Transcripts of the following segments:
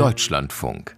Deutschlandfunk.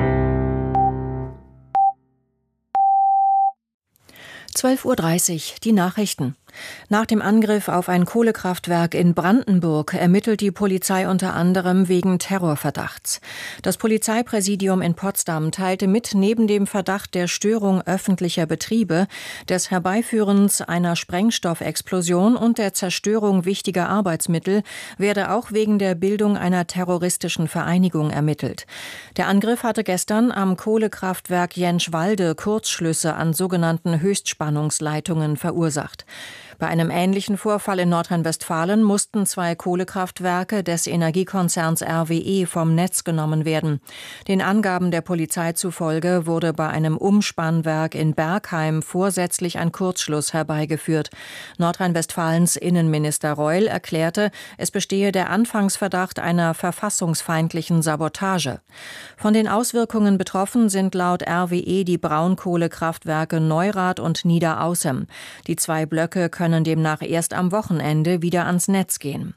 12:30 Uhr, die Nachrichten. Nach dem Angriff auf ein Kohlekraftwerk in Brandenburg ermittelt die Polizei unter anderem wegen Terrorverdachts. Das Polizeipräsidium in Potsdam teilte mit, neben dem Verdacht der Störung öffentlicher Betriebe, des Herbeiführens einer Sprengstoffexplosion und der Zerstörung wichtiger Arbeitsmittel werde auch wegen der Bildung einer terroristischen Vereinigung ermittelt. Der Angriff hatte gestern am Kohlekraftwerk Jänschwalde Kurzschlüsse an sogenannten Höchstspannungsleitungen verursacht. Bei einem ähnlichen Vorfall in Nordrhein-Westfalen mussten 2 Kohlekraftwerke des Energiekonzerns RWE vom Netz genommen werden. Den Angaben der Polizei zufolge wurde bei einem Umspannwerk in Bergheim vorsätzlich ein Kurzschluss herbeigeführt. Nordrhein-Westfalens Innenminister Reul erklärte, es bestehe der Anfangsverdacht einer verfassungsfeindlichen Sabotage. Von den Auswirkungen betroffen sind laut RWE die Braunkohlekraftwerke Neurath und Niederaußem. Die 2 Blöcke können demnach erst am Wochenende wieder ans Netz gehen.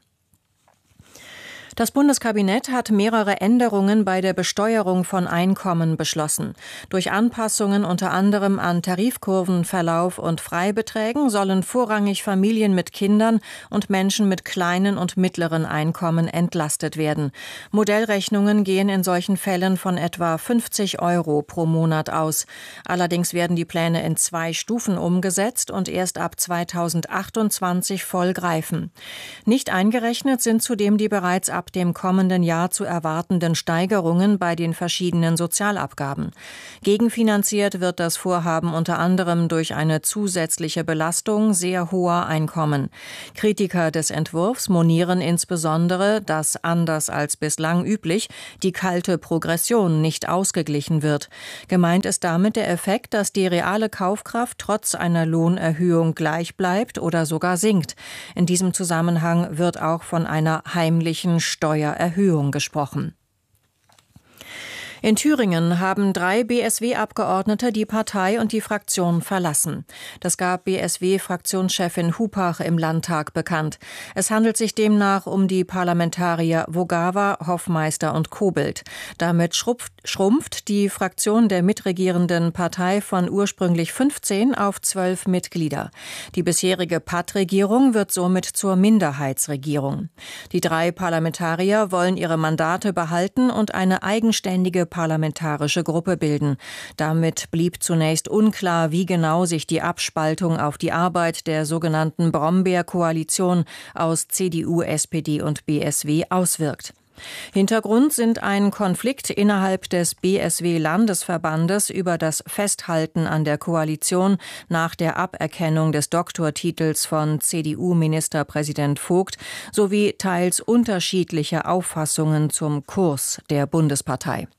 Das Bundeskabinett hat mehrere Änderungen bei der Besteuerung von Einkommen beschlossen. Durch Anpassungen unter anderem an Tarifkurvenverlauf und Freibeträgen sollen vorrangig Familien mit Kindern und Menschen mit kleinen und mittleren Einkommen entlastet werden. Modellrechnungen gehen in solchen Fällen von etwa 50 € pro Monat aus. Allerdings werden die Pläne in 2 Stufen umgesetzt und erst ab 2028 voll greifen. Nicht eingerechnet sind zudem die bereits ab dem kommenden Jahr zu erwartenden Steigerungen bei den verschiedenen Sozialabgaben. Gegenfinanziert wird das Vorhaben unter anderem durch eine zusätzliche Belastung sehr hoher Einkommen. Kritiker des Entwurfs monieren insbesondere, dass anders als bislang üblich die kalte Progression nicht ausgeglichen wird. Gemeint ist damit der Effekt, dass die reale Kaufkraft trotz einer Lohnerhöhung gleich bleibt oder sogar sinkt. In diesem Zusammenhang wird auch von einer heimlichen Steuererhöhung gesprochen. In Thüringen haben 3 BSW-Abgeordnete die Partei und die Fraktion verlassen. Das gab BSW-Fraktionschefin Hupach im Landtag bekannt. Es handelt sich demnach um die Parlamentarier Vogava, Hoffmeister und Kobelt. Damit schrumpft die Fraktion der mitregierenden Partei von ursprünglich 15 auf 12 Mitglieder. Die bisherige Patt-Regierung wird somit zur Minderheitsregierung. Die 3 Parlamentarier wollen ihre Mandate behalten und eine eigenständige parlamentarische Gruppe bilden. Damit blieb zunächst unklar, wie genau sich die Abspaltung auf die Arbeit der sogenannten Brombeer-Koalition aus CDU, SPD und BSW auswirkt. Hintergrund sind ein Konflikt innerhalb des BSW-Landesverbandes über das Festhalten an der Koalition nach der Aberkennung des Doktortitels von CDU-Ministerpräsident Vogt sowie teils unterschiedliche Auffassungen zum Kurs der Bundespartei.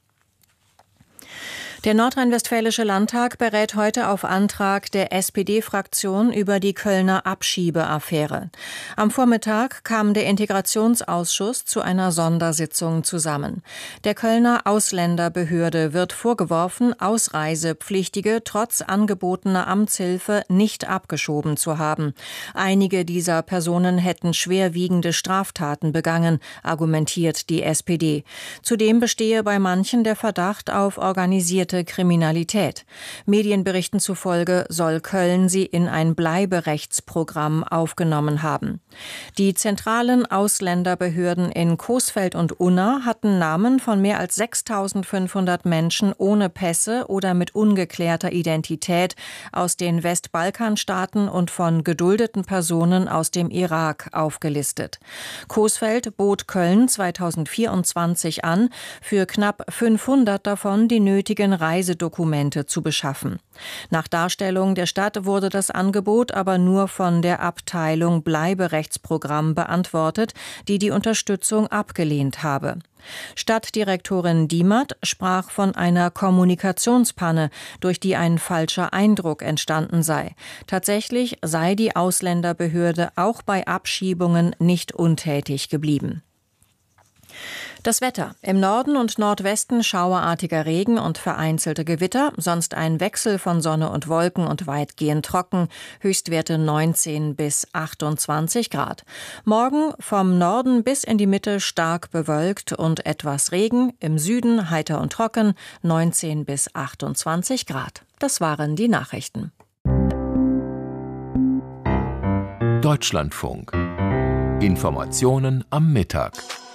Der nordrhein-westfälische Landtag berät heute auf Antrag der SPD-Fraktion über die Kölner Abschiebeaffäre. Am Vormittag kam der Integrationsausschuss zu einer Sondersitzung zusammen. Der Kölner Ausländerbehörde wird vorgeworfen, Ausreisepflichtige trotz angebotener Amtshilfe nicht abgeschoben zu haben. Einige dieser Personen hätten schwerwiegende Straftaten begangen, argumentiert die SPD. Zudem bestehe bei manchen der Verdacht auf organisierte Kriminalität. Medienberichten zufolge soll Köln sie in ein Bleiberechtsprogramm aufgenommen haben. Die zentralen Ausländerbehörden in Coesfeld und Unna hatten Namen von mehr als 6.500 Menschen ohne Pässe oder mit ungeklärter Identität aus den Westbalkanstaaten und von geduldeten Personen aus dem Irak aufgelistet. Coesfeld bot Köln 2024 an, für knapp 500 davon die nötigen Reisedokumente zu beschaffen. Nach Darstellung der Stadt wurde das Angebot aber nur von der Abteilung Bleiberechtsprogramm beantwortet, die die Unterstützung abgelehnt habe. Stadtdirektorin Diemert sprach von einer Kommunikationspanne, durch die ein falscher Eindruck entstanden sei. Tatsächlich sei die Ausländerbehörde auch bei Abschiebungen nicht untätig geblieben. Das Wetter. Im Norden und Nordwesten schauerartiger Regen und vereinzelte Gewitter, sonst ein Wechsel von Sonne und Wolken und weitgehend trocken, Höchstwerte 19 bis 28 Grad. Morgen vom Norden bis in die Mitte stark bewölkt und etwas Regen, im Süden heiter und trocken, 19 bis 28 Grad. Das waren die Nachrichten. Deutschlandfunk. Informationen am Mittag.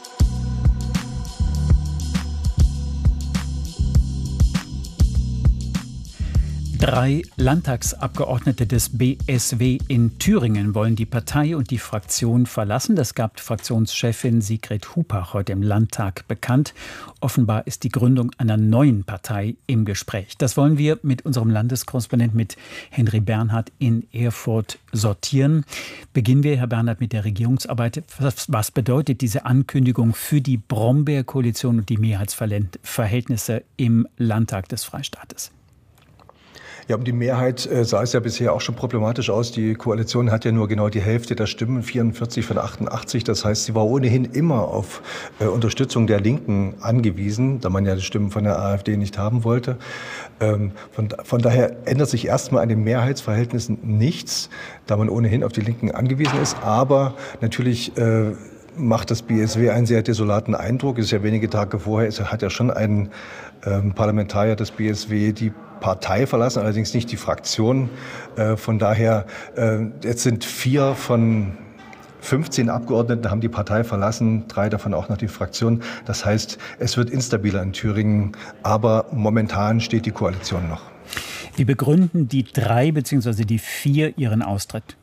Drei Landtagsabgeordnete des BSW in Thüringen wollen die Partei und die Fraktion verlassen. Das gab Fraktionschefin Sigrid Hupach heute im Landtag bekannt. Offenbar ist die Gründung einer neuen Partei im Gespräch. Das wollen wir mit unserem Landeskorrespondent, mit Henry Bernhard in Erfurt, sortieren. Beginnen wir, Herr Bernhard, mit der Regierungsarbeit. Was bedeutet diese Ankündigung für die Brombeer-Koalition und die Mehrheitsverhältnisse im Landtag des Freistaates? Ja, um die Mehrheit sah es ja bisher auch schon problematisch aus. Die Koalition hat ja nur genau die Hälfte der Stimmen, 44 von 88. Das heißt, sie war ohnehin immer auf Unterstützung der Linken angewiesen, da man ja die Stimmen von der AfD nicht haben wollte. Von daher ändert sich erstmal an den Mehrheitsverhältnissen nichts, da man ohnehin auf die Linken angewiesen ist. Aber natürlich macht das BSW einen sehr desolaten Eindruck. Es ist ja wenige Tage vorher, hat ja schon ein Parlamentarier des BSW die Partei verlassen, allerdings nicht die Fraktion. Von daher, jetzt sind 4 von 15 Abgeordneten haben die Partei verlassen, 3 davon auch noch die Fraktion. Das heißt, es wird instabiler in Thüringen, aber momentan steht die Koalition noch. Wie begründen die 3 bzw. die 4 ihren Austritt?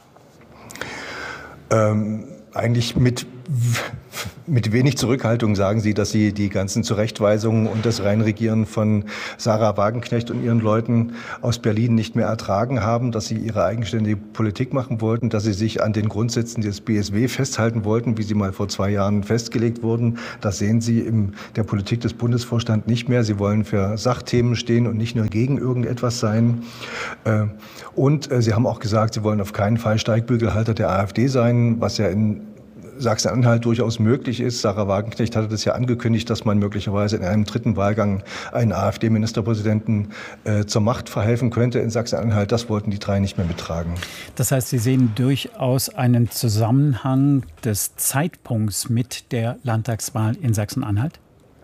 Eigentlich mit wenig Zurückhaltung sagen sie, dass sie die ganzen Zurechtweisungen und das Reinregieren von Sarah Wagenknecht und ihren Leuten aus Berlin nicht mehr ertragen haben, dass sie ihre eigenständige Politik machen wollten, dass sie sich an den Grundsätzen des BSW festhalten wollten, wie sie mal vor 2 Jahren festgelegt wurden. Das sehen sie in der Politik des Bundesvorstands nicht mehr. Sie wollen für Sachthemen stehen und nicht nur gegen irgendetwas sein. Und sie haben auch gesagt, sie wollen auf keinen Fall Steigbügelhalter der AfD sein, was ja in Sachsen-Anhalt durchaus möglich ist. Sarah Wagenknecht hatte das ja angekündigt, dass man möglicherweise in einem 3. Wahlgang einen AfD-Ministerpräsidenten zur Macht verhelfen könnte in Sachsen-Anhalt. Das wollten die 3 nicht mehr mittragen. Das heißt, Sie sehen durchaus einen Zusammenhang des Zeitpunkts mit der Landtagswahl in Sachsen-Anhalt?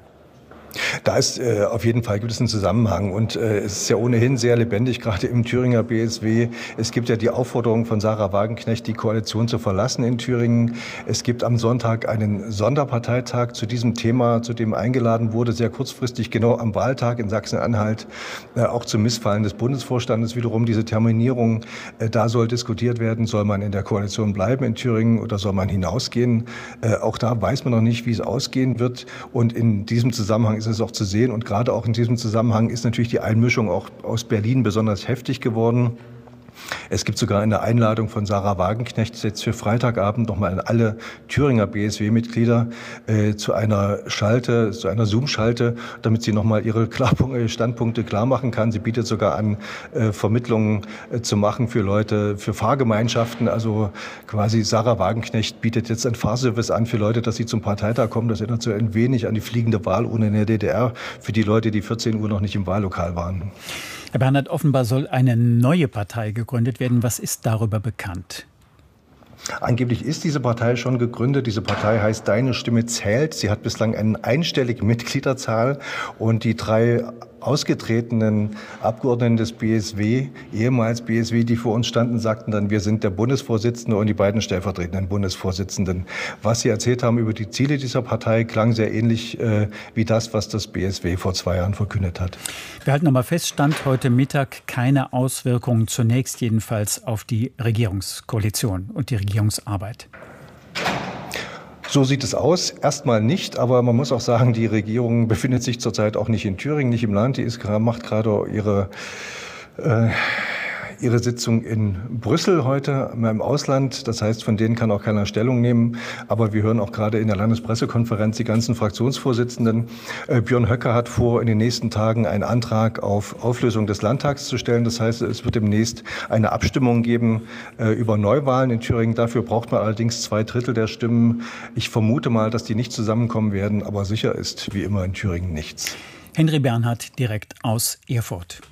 Da ist auf jeden Fall gibt es einen Zusammenhang und es ist ja ohnehin sehr lebendig, gerade im Thüringer BSW. Es gibt ja die Aufforderung von Sarah Wagenknecht, die Koalition zu verlassen in Thüringen. Es gibt am Sonntag einen Sonderparteitag zu diesem Thema, zu dem eingeladen wurde, sehr kurzfristig, genau am Wahltag in Sachsen-Anhalt, auch zum Missfallen des Bundesvorstandes wiederum diese Terminierung. Da soll diskutiert werden, soll man in der Koalition bleiben in Thüringen oder soll man hinausgehen. Auch da weiß man noch nicht, wie es ausgehen wird. Und in diesem Zusammenhang ist es auch zu sehen. Und gerade auch in diesem Zusammenhang ist natürlich die Einmischung auch aus Berlin besonders heftig geworden. Es gibt sogar eine Einladung von Sarah Wagenknecht jetzt für Freitagabend nochmal an alle Thüringer BSW-Mitglieder zu einer Zoom-Schalte, damit sie nochmal ihre Standpunkte klar machen kann. Sie bietet sogar an, Vermittlungen zu machen für Leute, für Fahrgemeinschaften. Also quasi Sarah Wagenknecht bietet jetzt ein Fahrservice an für Leute, dass sie zum Parteitag kommen. Das erinnert so ein wenig an die fliegende Wahlurne in der DDR für die Leute, die 14 Uhr noch nicht im Wahllokal waren. Herr Bernhard, offenbar soll eine neue Partei gegründet werden. Was ist darüber bekannt? Angeblich ist diese Partei schon gegründet. Diese Partei heißt Deine Stimme zählt. Sie hat bislang eine einstellige Mitgliederzahl und die 3 ausgetretenen Abgeordneten des BSW, ehemals BSW, die vor uns standen, sagten dann, wir sind der Bundesvorsitzende und die beiden stellvertretenden Bundesvorsitzenden. Was sie erzählt haben über die Ziele dieser Partei, klang sehr ähnlich wie das, was das BSW vor 2 Jahren verkündet hat. Wir halten nochmal fest, Stand heute Mittag keine Auswirkungen, zunächst jedenfalls auf die Regierungskoalition und die Regierungsarbeit. So sieht es aus. Erstmal nicht, aber man muss auch sagen, die Regierung befindet sich zurzeit auch nicht in Thüringen, nicht im Land. Die macht gerade ihre Sitzung in Brüssel heute im Ausland. Das heißt, von denen kann auch keiner Stellung nehmen. Aber wir hören auch gerade in der Landespressekonferenz die ganzen Fraktionsvorsitzenden. Björn Höcke hat vor, in den nächsten Tagen einen Antrag auf Auflösung des Landtags zu stellen. Das heißt, es wird demnächst eine Abstimmung geben über Neuwahlen in Thüringen. Dafür braucht man allerdings 2/3 der Stimmen. Ich vermute mal, dass die nicht zusammenkommen werden, aber sicher ist wie immer in Thüringen nichts. Henry Bernhard direkt aus Erfurt.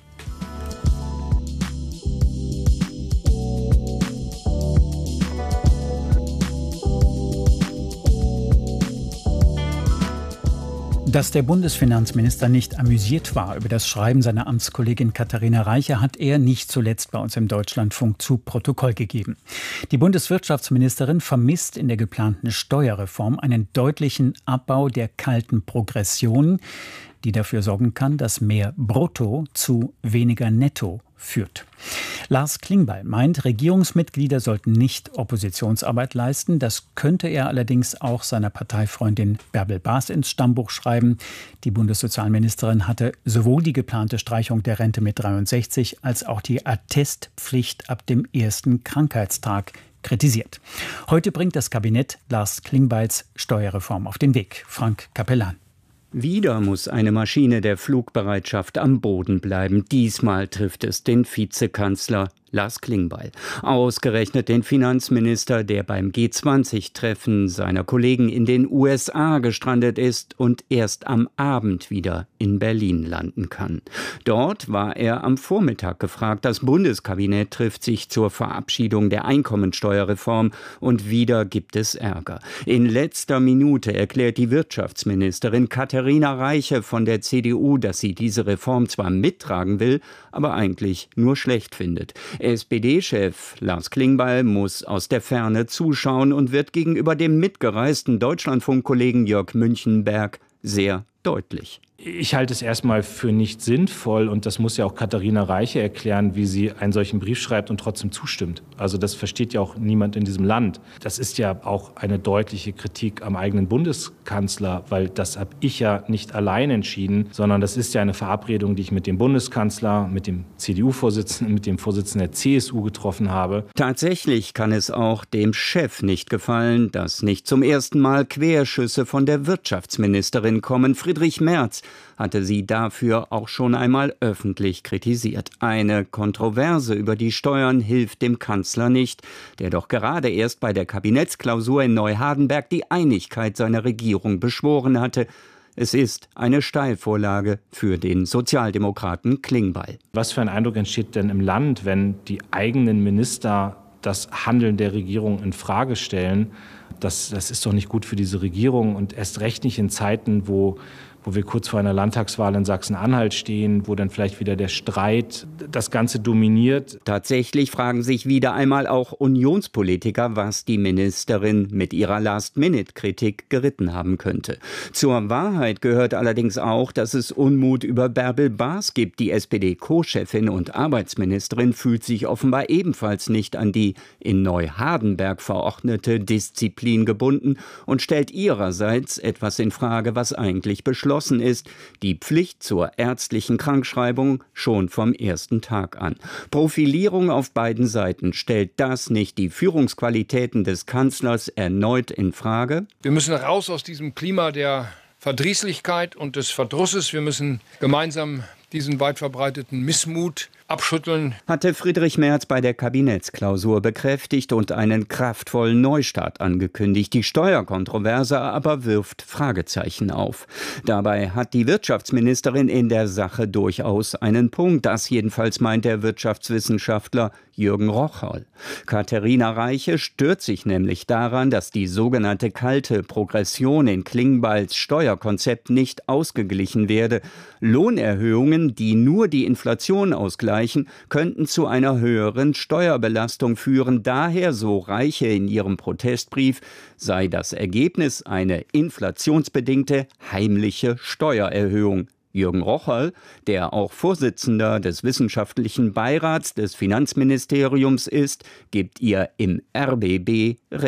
Dass der Bundesfinanzminister nicht amüsiert war über das Schreiben seiner Amtskollegin Katharina Reiche, hat er nicht zuletzt bei uns im Deutschlandfunk zu Protokoll gegeben. Die Bundeswirtschaftsministerin vermisst in der geplanten Steuerreform einen deutlichen Abbau der kalten Progression, die dafür sorgen kann, dass mehr Brutto zu weniger Netto führt. Lars Klingbeil meint, Regierungsmitglieder sollten nicht Oppositionsarbeit leisten. Das könnte er allerdings auch seiner Parteifreundin Bärbel Baas ins Stammbuch schreiben. Die Bundessozialministerin hatte sowohl die geplante Streichung der Rente mit 63 als auch die Attestpflicht ab dem ersten Krankheitstag kritisiert. Heute bringt das Kabinett Lars Klingbeils Steuerreform auf den Weg. Frank Capellan. Wieder muss eine Maschine der Flugbereitschaft am Boden bleiben. Diesmal trifft es den Vizekanzler Lars Klingbeil. Ausgerechnet den Finanzminister, der beim G20-Treffen seiner Kollegen in den USA gestrandet ist und erst am Abend wieder in Berlin landen kann. Dort war er am Vormittag gefragt. Das Bundeskabinett trifft sich zur Verabschiedung der Einkommensteuerreform und wieder gibt es Ärger. In letzter Minute erklärt die Wirtschaftsministerin Katharina Reiche von der CDU, dass sie diese Reform zwar mittragen will, aber eigentlich nur schlecht findet. SPD-Chef Lars Klingbeil muss aus der Ferne zuschauen und wird gegenüber dem mitgereisten Deutschlandfunk-Kollegen Jörg Münchenberg sehr deutlich. Ich halte es erstmal für nicht sinnvoll und das muss ja auch Katharina Reiche erklären, wie sie einen solchen Brief schreibt und trotzdem zustimmt. Also das versteht ja auch niemand in diesem Land. Das ist ja auch eine deutliche Kritik am eigenen Bundeskanzler, weil das habe ich ja nicht allein entschieden, sondern das ist ja eine Verabredung, die ich mit dem Bundeskanzler, mit dem CDU-Vorsitzenden, mit dem Vorsitzenden der CSU getroffen habe. Tatsächlich kann es auch dem Chef nicht gefallen, dass nicht zum ersten Mal Querschüsse von der Wirtschaftsministerin kommen. Friedrich Merz hatte sie dafür auch schon einmal öffentlich kritisiert. Eine Kontroverse über die Steuern hilft dem Kanzler nicht, der doch gerade erst bei der Kabinettsklausur in Neuhardenberg die Einigkeit seiner Regierung beschworen hatte. Es ist eine Steilvorlage für den Sozialdemokraten Klingbeil. Was für ein Eindruck entsteht denn im Land, wenn die eigenen Minister das Handeln der Regierung in Frage stellen? Das ist doch nicht gut für diese Regierung und erst recht nicht in Zeiten, wo wir kurz vor einer Landtagswahl in Sachsen-Anhalt stehen, wo dann vielleicht wieder der Streit das Ganze dominiert. Tatsächlich fragen sich wieder einmal auch Unionspolitiker, was die Ministerin mit ihrer Last-Minute-Kritik geritten haben könnte. Zur Wahrheit gehört allerdings auch, dass es Unmut über Bärbel Baas gibt. Die SPD-Co-Chefin und Arbeitsministerin fühlt sich offenbar ebenfalls nicht an die in Neuhardenberg verordnete Disziplin gebunden und stellt ihrerseits etwas in Frage, was eigentlich beschlossen ist, die Pflicht zur ärztlichen Krankschreibung schon vom ersten Tag an. Profilierung auf beiden Seiten, stellt das nicht die Führungsqualitäten des Kanzlers erneut in Frage? Wir müssen raus aus diesem Klima der Verdrießlichkeit und des Verdrusses. Wir müssen gemeinsam diesen weit verbreiteten Missmut abschütteln, hatte Friedrich Merz bei der Kabinettsklausur bekräftigt und einen kraftvollen Neustart angekündigt. Die Steuerkontroverse aber wirft Fragezeichen auf. Dabei hat die Wirtschaftsministerin in der Sache durchaus einen Punkt. Das jedenfalls meint der Wirtschaftswissenschaftler Jürgen Rocholl. Katharina Reiche stört sich nämlich daran, dass die sogenannte kalte Progression in Klingbeils Steuerkonzept nicht ausgeglichen werde. Lohnerhöhungen, die nur die Inflation ausgleichen, könnten zu einer höheren Steuerbelastung führen. Daher, so Reiche in ihrem Protestbrief, sei das Ergebnis eine inflationsbedingte heimliche Steuererhöhung. Jürgen Rocholl, der auch Vorsitzender des Wissenschaftlichen Beirats des Finanzministeriums ist, gibt ihr im RBB recht.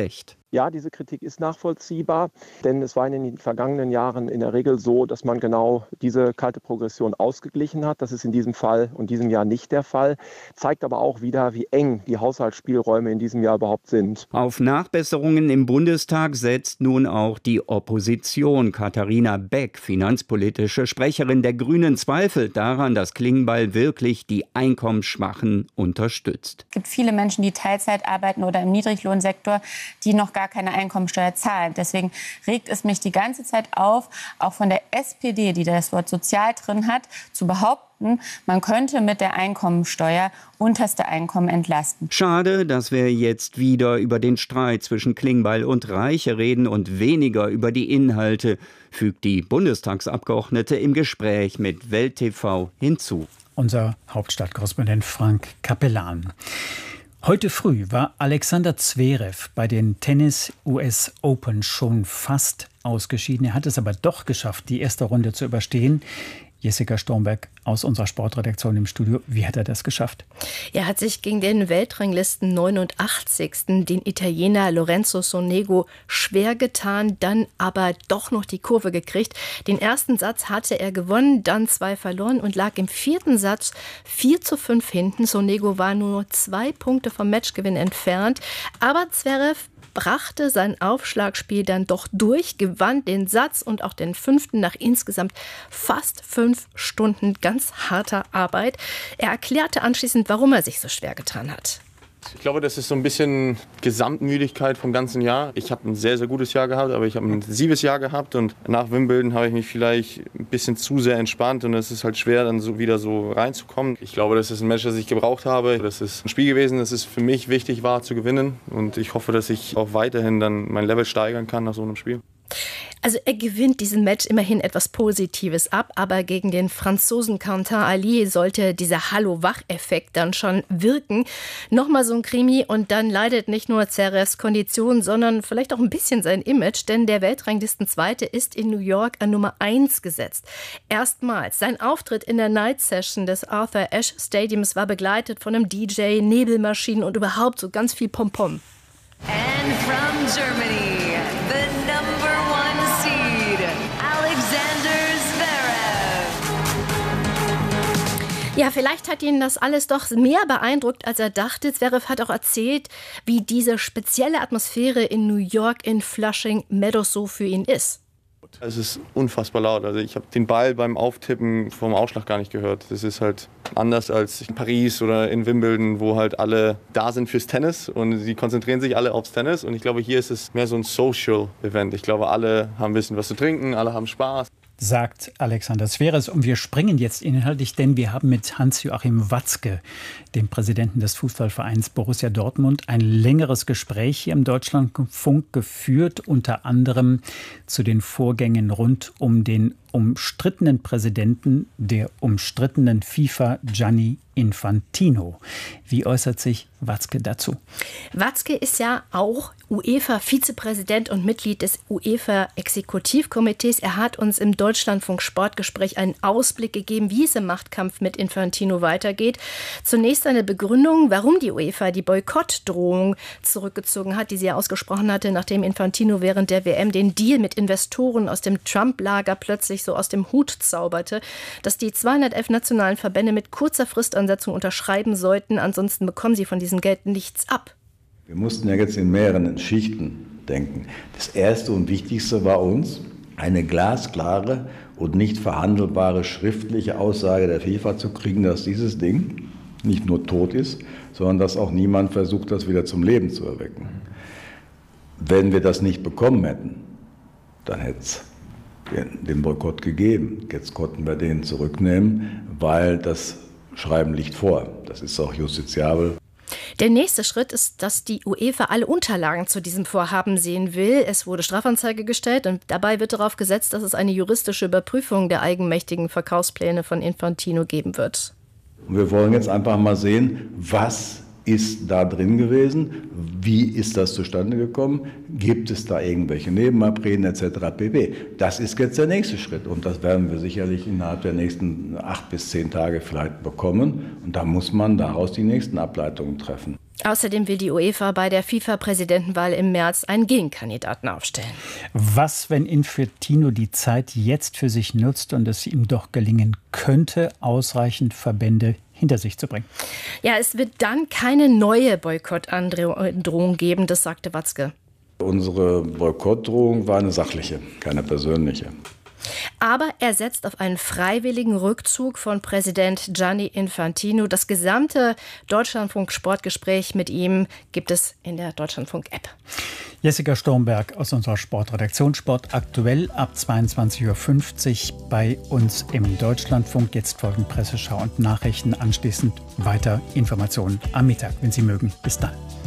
Ja, diese Kritik ist nachvollziehbar, denn es war in den vergangenen Jahren in der Regel so, dass man genau diese kalte Progression ausgeglichen hat. Das ist in diesem Fall und diesem Jahr nicht der Fall. Zeigt aber auch wieder, wie eng die Haushaltsspielräume in diesem Jahr überhaupt sind. Auf Nachbesserungen im Bundestag setzt nun auch die Opposition. Katharina Beck, finanzpolitische Sprecherin der Grünen, zweifelt daran, dass Klingbeil wirklich die Einkommensschwachen unterstützt. Es gibt viele Menschen, die Teilzeit arbeiten oder im Niedriglohnsektor, die noch gar keine Einkommensteuer zahlen. Deswegen regt es mich die ganze Zeit auf, auch von der SPD, die das Wort sozial drin hat, zu behaupten, man könnte mit der Einkommensteuer unterste Einkommen entlasten. Schade, dass wir jetzt wieder über den Streit zwischen Klingbeil und Reiche reden und weniger über die Inhalte, fügt die Bundestagsabgeordnete im Gespräch mit Welt TV hinzu. Unser Hauptstadtkorrespondent Frank Capellan. Heute früh war Alexander Zverev bei den Tennis US Open schon fast ausgeschieden. Er hat es aber doch geschafft, die erste Runde zu überstehen. Jessica Stormberg aus unserer Sportredaktion im Studio. Wie hat er das geschafft? Er hat sich gegen den Weltranglisten 89. den Italiener Lorenzo Sonego schwer getan, dann aber doch noch die Kurve gekriegt. Den ersten Satz hatte er gewonnen, dann 2 verloren und lag im 4. Satz 4:5 hinten. Sonego war nur 2 Punkte vom Matchgewinn entfernt. Aber Zverev brachte sein Aufschlagspiel dann doch durch, gewann den Satz und auch den 5. nach insgesamt fast 5 Stunden ganz harter Arbeit. Er erklärte anschließend, warum er sich so schwer getan hat. Ich glaube, das ist so ein bisschen Gesamtmüdigkeit vom ganzen Jahr. Ich habe ein sehr, sehr gutes Jahr gehabt, aber ich habe ein intensives Jahr gehabt und nach Wimbledon habe ich mich vielleicht ein bisschen zu sehr entspannt und es ist halt schwer, dann so wieder so reinzukommen. Ich glaube, das ist ein Match, das ich gebraucht habe. Das ist ein Spiel gewesen, das es für mich wichtig war zu gewinnen und ich hoffe, dass ich auch weiterhin dann mein Level steigern kann nach so einem Spiel. Also er gewinnt diesen Match immerhin etwas Positives ab, aber gegen den Franzosen Quentin Ali sollte dieser Hallo-Wach-Effekt dann schon wirken. Nochmal so ein Krimi und dann leidet nicht nur Zverevs Kondition, sondern vielleicht auch ein bisschen sein Image, denn der Weltranglistenzweite ist in New York an Nummer 1 gesetzt. Erstmals. Sein Auftritt in der Night Session des Arthur Ashe Stadiums war begleitet von einem DJ, Nebelmaschinen und überhaupt so ganz viel Pompom. And from Germany, the number 1 seed, Alexander Zverev. Ja, vielleicht hat ihn das alles doch mehr beeindruckt, als er dachte. Zverev hat auch erzählt, wie diese spezielle Atmosphäre in New York in Flushing Meadows so für ihn ist. Es ist unfassbar laut. Also ich habe den Ball beim Auftippen vom Ausschlag gar nicht gehört. Das ist halt anders als in Paris oder in Wimbledon, wo halt alle da sind fürs Tennis und sie konzentrieren sich alle aufs Tennis. Und ich glaube, hier ist es mehr so ein Social-Event. Ich glaube, alle haben ein bisschen was zu trinken, alle haben Spaß. Sagt Alexander Zverev. Und wir springen jetzt inhaltlich, denn wir haben mit Hans-Joachim Watzke, dem Präsidenten des Fußballvereins Borussia Dortmund, ein längeres Gespräch hier im Deutschlandfunk geführt, unter anderem zu den Vorgängen rund um den umstrittenen Präsidenten der umstrittenen FIFA, Gianni Infantino. Wie äußert sich Watzke dazu? Watzke ist ja auch UEFA-Vizepräsident und Mitglied des UEFA-Exekutivkomitees. Er hat uns im Deutschlandfunk Sportgespräch einen Ausblick gegeben, wie es im Machtkampf mit Infantino weitergeht. Zunächst eine Begründung, warum die UEFA die Boykottdrohung zurückgezogen hat, die sie ja ausgesprochen hatte, nachdem Infantino während der WM den Deal mit Investoren aus dem Trump-Lager plötzlich so aus dem Hut zauberte, dass die 211 nationalen Verbände mit kurzer Fristansetzung unterschreiben sollten, ansonsten bekommen sie von diesem Geld nichts ab. Wir mussten ja jetzt in mehreren Schichten denken. Das Erste und Wichtigste war uns, eine glasklare und nicht verhandelbare schriftliche Aussage der FIFA zu kriegen, dass dieses Ding nicht nur tot ist, sondern dass auch niemand versucht, das wieder zum Leben zu erwecken. Wenn wir das nicht bekommen hätten, dann hätte es den Boykott gegeben. Jetzt konnten wir den zurücknehmen, weil das Schreiben liegt vor. Das ist auch justiziabel. Der nächste Schritt ist, dass die UEFA alle Unterlagen zu diesem Vorhaben sehen will. Es wurde Strafanzeige gestellt und dabei wird darauf gesetzt, dass es eine juristische Überprüfung der eigenmächtigen Verkaufspläne von Infantino geben wird. Und wir wollen jetzt einfach mal sehen, was ist da drin gewesen, wie ist das zustande gekommen, gibt es da irgendwelche Nebenabreden etc. pp. Das ist jetzt der nächste Schritt und das werden wir sicherlich innerhalb der nächsten 8 bis 10 Tage vielleicht bekommen und da muss man daraus die nächsten Ableitungen treffen. Außerdem will die UEFA bei der FIFA-Präsidentenwahl im März einen Gegenkandidaten aufstellen. Was, wenn Infantino die Zeit jetzt für sich nutzt und es ihm doch gelingen könnte, ausreichend Verbände hinter sich zu bringen? Ja, es wird dann keine neue Boykottandrohung geben, das sagte Watzke. Unsere Boykottdrohung war eine sachliche, keine persönliche. Aber er setzt auf einen freiwilligen Rückzug von Präsident Gianni Infantino. Das gesamte Deutschlandfunk-Sportgespräch mit ihm gibt es in der Deutschlandfunk-App. Jessica Sturmberg aus unserer Sportredaktion. Sport aktuell ab 22.50 Uhr bei uns im Deutschlandfunk. Jetzt folgen Presseschau und Nachrichten. Anschließend weiter Informationen am Mittag, wenn Sie mögen. Bis dann.